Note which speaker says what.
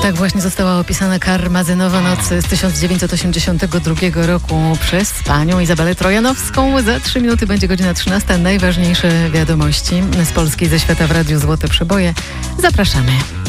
Speaker 1: Tak właśnie została opisana Karmazynowa noc z 1982 roku przez panią Izabelę Trojanowską. Za 3 minuty będzie godzina 13. Najważniejsze wiadomości z Polski, ze świata w Radiu Złote Przeboje. Zapraszamy.